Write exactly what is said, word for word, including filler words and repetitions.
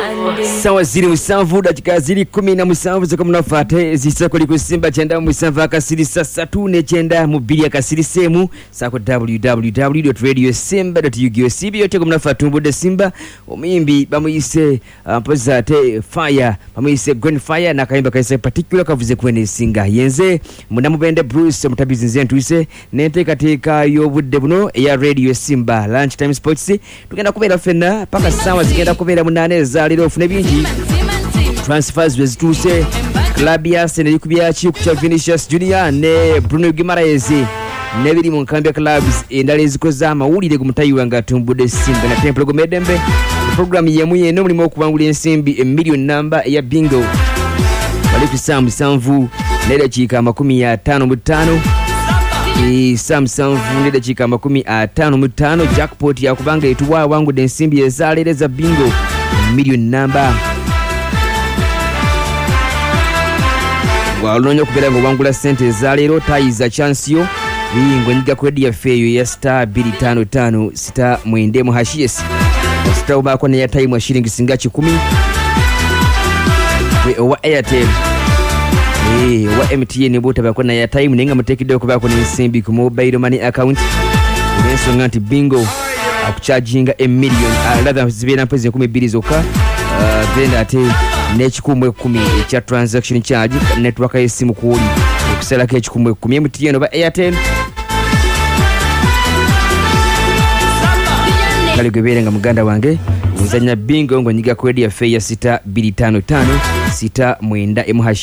Sawa ziri musanvu dakika ziri kumi na musanvu zoko munafate zisako liko Simba chenda musanvu akasiri sasa tune chenda mubili akasiri semu sako w w w dot radio simba dot u g o c b yote munafate mbude Simba omimbi bamuyise mpoza te fire bamuyise Green Fire na kaimba kaise particular kavuze kwene singa yenze munamubende Bruce mutabizi nzentu ise nente katika yobudde buno ya radio Simba lunch time sports tugenda kubera fena paka sawa zigenda kubera munane za lero fune bingi transfers wezituse club ya Arsenal kubyachi kucha Vinicius Junior ne Bruno Guimaraes ne biri mu nkambi ya clubs endale zikoza amawulire ku mutayi wanga tumbude Simba na Temple Gomedembe program yemuye no mulimo okubangula ensimbi a million number ya bingo bali kusamu sanvu neda chika makumi ya tano mutano e Samsung neda chika makumi ya tano mutano jackpot ya kubanga etuwa wangu de ensimbi ezalere za bingo million number walonyo kubera ngo wangula sente za lero taiza chance yo bingo nyiga kwedi ya feyo ya star two five five star mwende mu hashiesi star ubako ne ya time ya shilingi singachi kumi we wa Airtel eh wa M T N bota bako na ya time nenga mutekido kubako ne simbi ku mobile money account nenso nganti bingo akucharginga a million aladha zibena mpezi kumi bili zoka uh, then ate nechikumwe kumi cha transaction charge network ya simu kuuli okusala ke chikumwe kumi M T N ba Airtel kali gweberenga muganda wange uzanya bingo ngo nyiga kwedi ya feya sita two five five sita mwenda emuhashi